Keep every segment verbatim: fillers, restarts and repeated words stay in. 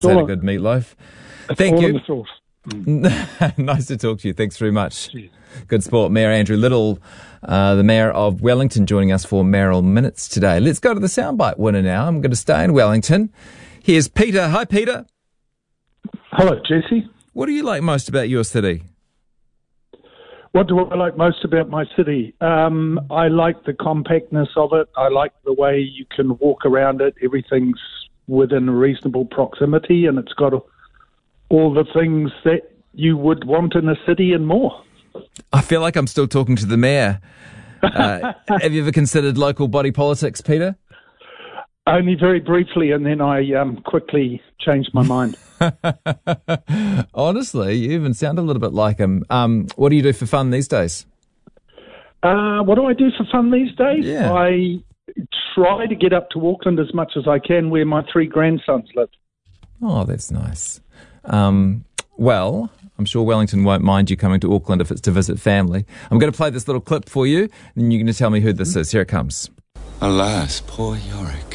had a good meatloaf. Thank all you. in the sauce. Mm. Nice to talk to you. Thanks very much. Cheers. Good sport. Mayor Andrew Little, uh, the Mayor of Wellington, joining us for Mayoral Minutes today. Let's go to the soundbite winner now. I'm going to stay in Wellington. Here's Peter. Hi, Peter. Hello, Jesse. What do you like most about your city? What do I like most about my city? Um, I like the compactness of it. I like the way you can walk around it. Everything's within reasonable proximity, and it's got all the things that you would want in a city and more. I feel like I'm still talking to the mayor. Uh, have you ever considered local body politics, Peter? Only very briefly, and then I um, quickly changed my mind. Honestly, you even sound a little bit like him. Um, what do you do for fun these days? Uh, what do I do for fun these days? Yeah. I try to get up to Auckland as much as I can, where my three grandsons live. Oh, that's nice. Um, well, I'm sure Wellington won't mind you coming to Auckland if it's to visit family. I'm going to play this little clip for you, and you're going to tell me who this is. Here it comes. Alas, poor Yorick.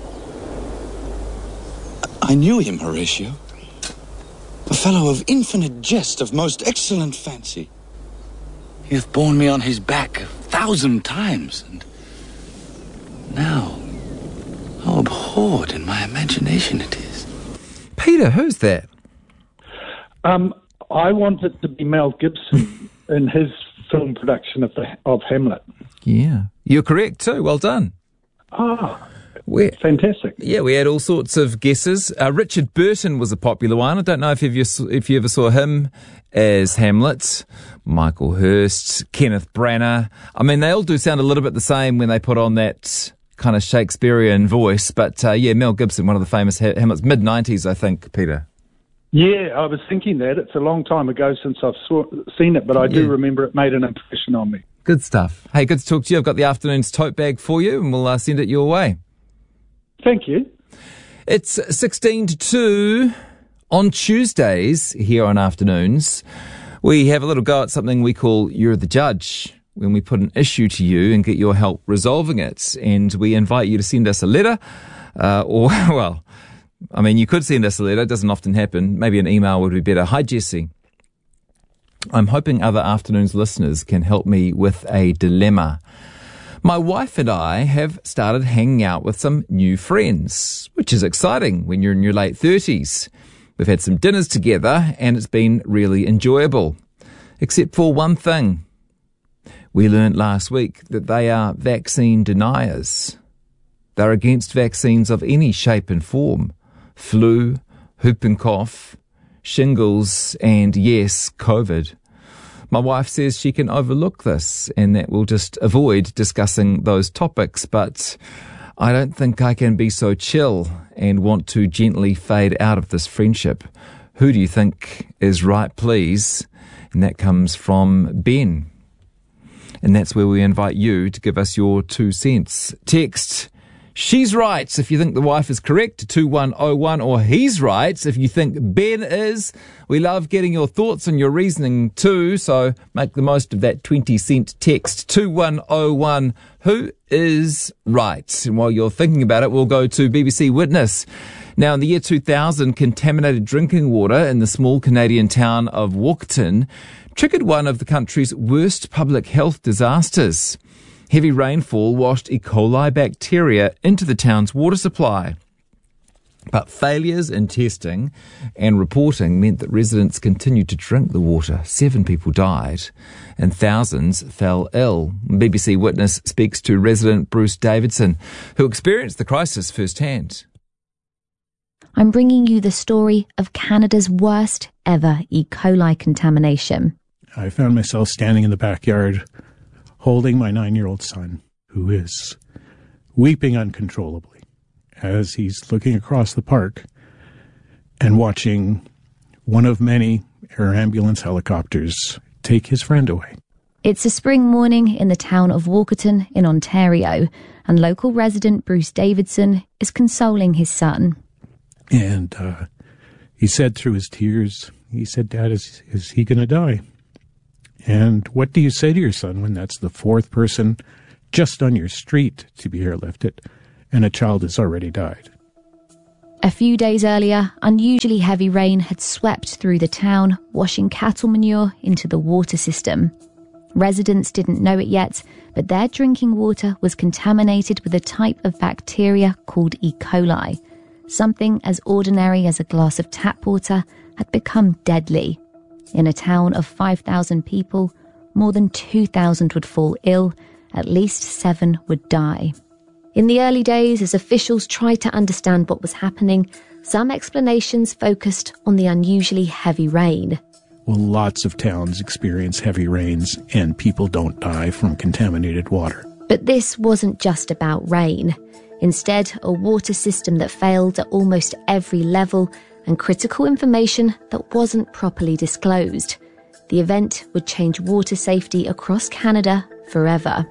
I knew him, Horatio. A fellow of infinite jest, of most excellent fancy. He hath borne me on his back a thousand times, and now, how abhorred in my imagination it is. Peter, who's that? Um, I want it to be Mel Gibson in his film production of, the, of Hamlet. Yeah. You're correct too. Well done. Ah, we fantastic. Yeah, we had all sorts of guesses. Uh, Richard Burton was a popular one. I don't know if you if you ever saw him as Hamlet. Michael Hurst, Kenneth Branagh. I mean, they all do sound a little bit the same when they put on that kind of Shakespearean voice. But uh, yeah, Mel Gibson, one of the famous ha- Hamlets, mid nineties, I think, Peter. Yeah, I was thinking that. It's a long time ago since I've saw, seen it, but I do Yeah. remember it made an impression on me. Good stuff. Hey, good to talk to you. I've got the afternoon's tote bag for you, and we'll uh, send it your way. Thank you. It's sixteen to two on Tuesdays here on Afternoons. We have a little go at something we call You're the Judge, when we put an issue to you and get your help resolving it. And we invite you to send us a letter, uh, or, well, I mean, you could send us a letter. It doesn't often happen. Maybe an email would be better. Hi, Jesse. I'm hoping other Afternoons listeners can help me with a dilemma. My wife and I have started hanging out with some new friends, which is exciting when you're in your late thirties. We've had some dinners together and it's been really enjoyable. Except for one thing. We learnt last week that they are vaccine deniers. They're against vaccines of any shape and form. Flu, whooping cough, shingles, and yes, COVID. My wife says she can overlook this and that we'll just avoid discussing those topics, but I don't think I can be so chill and want to gently fade out of this friendship. Who do you think is right, please? And that comes from Ben. And that's where we invite you to give us your two cents. Text "She's right" if you think the wife is correct to two one oh one, or "He's right" if you think Ben is. We love getting your thoughts and your reasoning too, so make the most of that twenty cent text two one oh one. Who is right? And while you're thinking about it, we'll go to B B C Witness. Now, in the year two thousand, contaminated drinking water in the small Canadian town of Walkerton triggered one of the country's worst public health disasters. Heavy rainfall washed E. coli bacteria into the town's water supply. But failures in testing and reporting meant that residents continued to drink the water. Seven people died and thousands fell ill. B B C Witness speaks to resident Bruce Davidson, who experienced the crisis firsthand. I'm bringing you the story of Canada's worst ever E. coli contamination. I found myself standing in the backyard holding my nine-year-old son, who is weeping uncontrollably as he's looking across the park and watching one of many air ambulance helicopters take his friend away. It's a spring morning in the town of Walkerton in Ontario, and local resident Bruce Davidson is consoling his son. And uh, he said through his tears, he said, "Dad, is, is he going to die?" And what do you say to your son when that's the fourth person just on your street to be airlifted and a child has already died? A few days earlier, unusually heavy rain had swept through the town, washing cattle manure into the water system. Residents didn't know it yet, but their drinking water was contaminated with a type of bacteria called E. coli. Something as ordinary as a glass of tap water had become deadly. In a town of five thousand people, more than two thousand would fall ill, at least seven would die. In the early days, as officials tried to understand what was happening, some explanations focused on the unusually heavy rain. Well, lots of towns experience heavy rains and people don't die from contaminated water. But this wasn't just about rain. Instead, a water system that failed at almost every level and critical information that wasn't properly disclosed. The event would change water safety across Canada forever.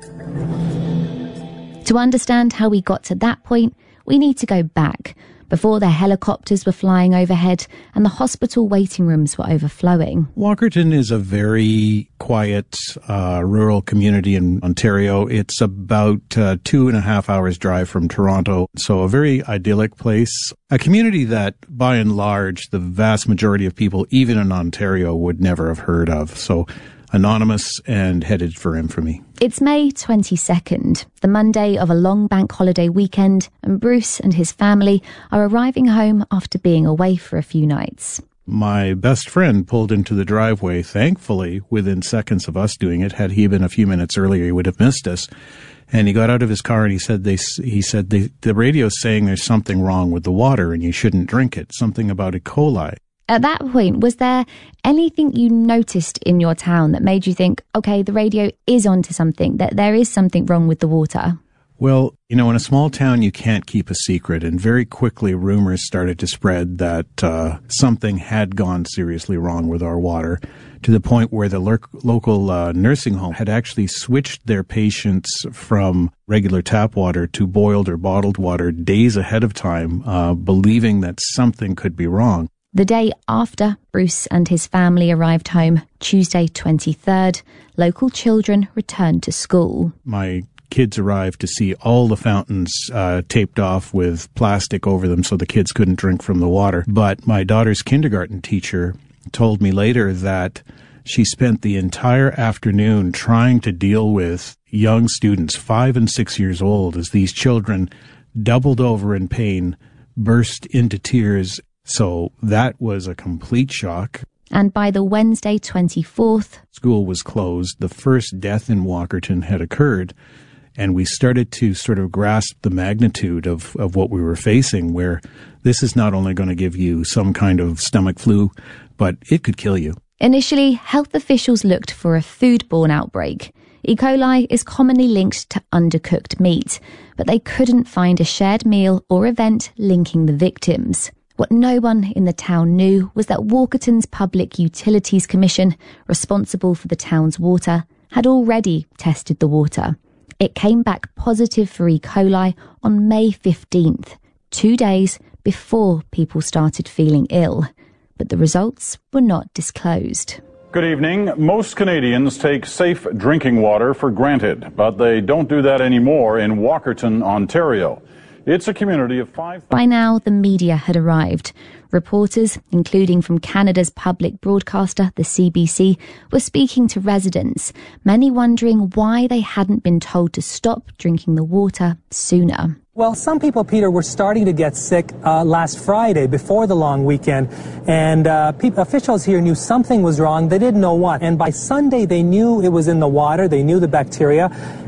To understand how we got to that point, we need to go back, before the helicopters were flying overhead and the hospital waiting rooms were overflowing. Walkerton is a very quiet uh, rural community in Ontario. It's about uh, two and a half hours drive from Toronto, so a very idyllic place. A community that, by and large, the vast majority of people, even in Ontario, would never have heard of. So anonymous and headed for infamy. It's May twenty-second, the Monday of a long bank holiday weekend, and Bruce and his family are arriving home after being away for a few nights. My best friend pulled into the driveway, thankfully, within seconds of us doing it. Had he been a few minutes earlier, he would have missed us. And he got out of his car and he said, they, he said they, the radio's saying there's something wrong with the water and you shouldn't drink it, something about E. coli. At that point, was there anything you noticed in your town that made you think, okay, the radio is onto something, that there is something wrong with the water? Well, you know, in a small town, you can't keep a secret. And very quickly, rumors started to spread that uh, something had gone seriously wrong with our water, to the point where the lo- local uh, nursing home had actually switched their patients from regular tap water to boiled or bottled water days ahead of time, uh, believing that something could be wrong. The day after Bruce and his family arrived home, Tuesday twenty-third, local children returned to school. My kids arrived to see all the fountains uh, taped off with plastic over them so the kids couldn't drink from the water. But my daughter's kindergarten teacher told me later that she spent the entire afternoon trying to deal with young students, five and six years old, as these children doubled over in pain, burst into tears. So that was a complete shock. And by the Wednesday twenty-fourth, school was closed. The first death in Walkerton had occurred. And we started to sort of grasp the magnitude of, of what we were facing, where this is not only going to give you some kind of stomach flu, but it could kill you. Initially, health officials looked for a foodborne outbreak. E. coli is commonly linked to undercooked meat, but they couldn't find a shared meal or event linking the victims. What no one in the town knew was that Walkerton's Public Utilities Commission, responsible for the town's water, had already tested the water. It came back positive for E. coli on May fifteenth, two days before people started feeling ill. But the results were not disclosed. Good evening. Most Canadians take safe drinking water for granted, but they don't do that anymore in Walkerton, Ontario. It's a community of five... By now, the media had arrived. Reporters, including from Canada's public broadcaster, the C B C, were speaking to residents, many wondering why they hadn't been told to stop drinking the water sooner. Well, some people, Peter, were starting to get sick uh, last Friday before the long weekend, and uh, pe- officials here knew something was wrong. They didn't know what. And by Sunday, they knew it was in the water. They knew the bacteria.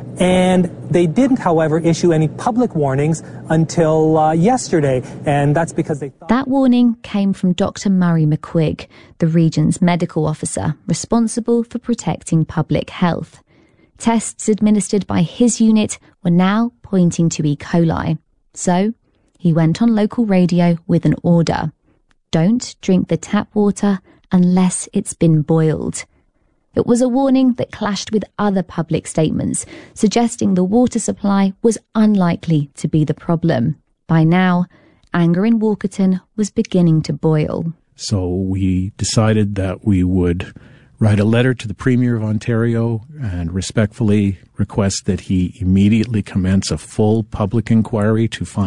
And they didn't, however, issue any public warnings until uh, yesterday, and that's because they thought... That warning came from Doctor Murray McQuigg, the region's medical officer responsible for protecting public health. Tests administered by his unit were now pointing to E. coli. So he went on local radio with an order. Don't drink the tap water unless it's been boiled. It was a warning that clashed with other public statements, suggesting the water supply was unlikely to be the problem. By now, anger in Walkerton was beginning to boil. So we decided that we would write a letter to the Premier of Ontario and respectfully request that he immediately commence a full public inquiry to find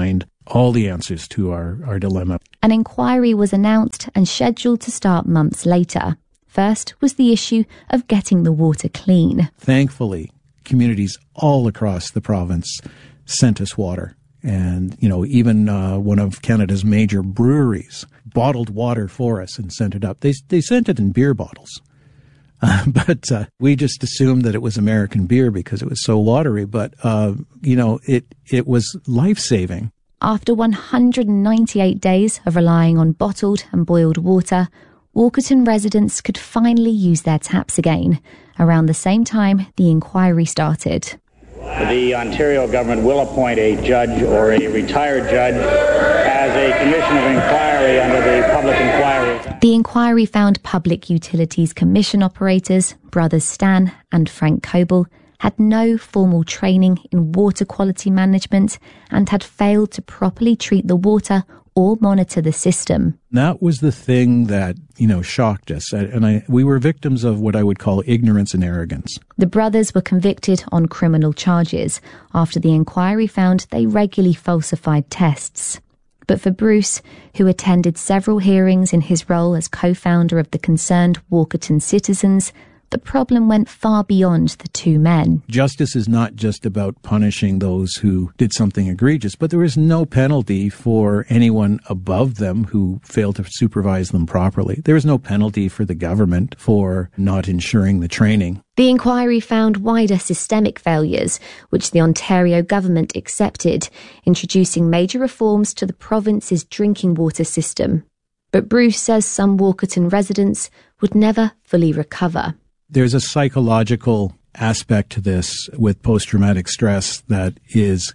all the answers to our, our dilemma. An inquiry was announced and scheduled to start months later. First was the issue of getting the water clean. Thankfully, communities all across the province sent us water. And, you know, even uh, one of Canada's major breweries bottled water for us and sent it up. They, they sent it in beer bottles. Uh, but uh, we just assumed that it was American beer because it was so watery. But, uh, you know, it, it was life-saving. After one hundred ninety-eight days of relying on bottled and boiled water, Walkerton residents could finally use their taps again. Around the same time, the inquiry started. The Ontario government will appoint a judge or a retired judge as a commission of inquiry under the Public Inquiry Act. The inquiry found Public Utilities Commission operators, Brothers Stan and Frank Coble, had no formal training in water quality management and had failed to properly treat the water or monitor the system. That was the thing that, you know, shocked us. And I, we were victims of what I would call ignorance and arrogance. The brothers were convicted on criminal charges after the inquiry found they regularly falsified tests. But for Bruce, who attended several hearings in his role as co-founder of the concerned Walkerton Citizens, the problem went far beyond the two men. Justice is not just about punishing those who did something egregious, but there is no penalty for anyone above them who failed to supervise them properly. There is no penalty for the government for not ensuring the training. The inquiry found wider systemic failures, which the Ontario government accepted, introducing major reforms to the province's drinking water system. But Bruce says some Walkerton residents would never fully recover. There's a psychological aspect to this with post-traumatic stress that is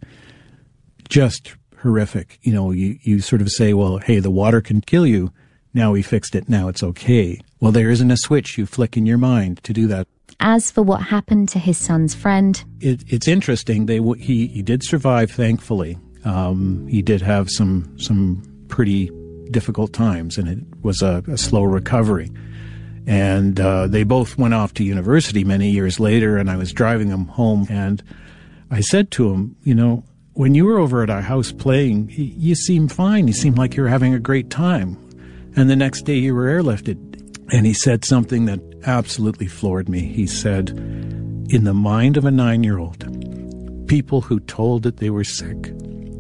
just horrific. You know, you, you sort of say, well, hey, the water can kill you. Now we fixed it. Now it's okay. Well, there isn't a switch you flick in your mind to do that. As for what happened to his son's friend, it, it's interesting. They he, he did survive, thankfully. Um, he did have some some pretty difficult times, and it was a, a slow recovery. And uh, they both went off to university many years later, and I was driving them home, and I said to him, you know, when you were over at our house playing, you seemed fine. You seemed like you were having a great time. And the next day you were airlifted. And he said something that absolutely floored me. He said, in the mind of a nine-year-old, people who told that they were sick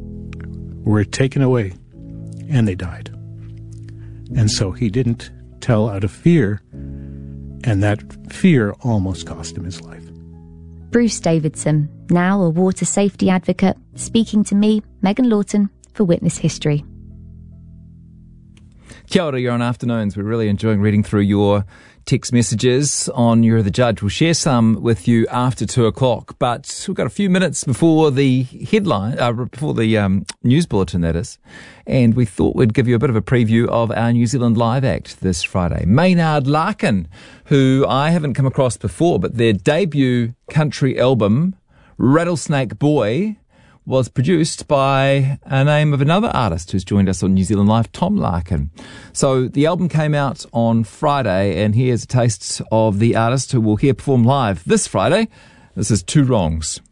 were taken away, and they died. And so he didn't tell out of fear, and that fear almost cost him his life. Bruce Davidson, now a water safety advocate, speaking to me, Megan Lawton, for Witness History. Kia ora, you're on Afternoons. We're really enjoying reading through your text messages on You're the Judge. We'll share some with you after two o'clock, but we've got a few minutes before the headline, uh, before the um, news bulletin, that is, and we thought we'd give you a bit of a preview of our New Zealand Live act this Friday. Maynard Larkin, who I haven't come across before, but their debut country album, Rattlesnake Boy, was produced by a name of another artist who's joined us on New Zealand Live, Tom Larkin. So the album came out on Friday, and here's a taste of the artist who we'll hear perform live this Friday. This is Two Wrongs.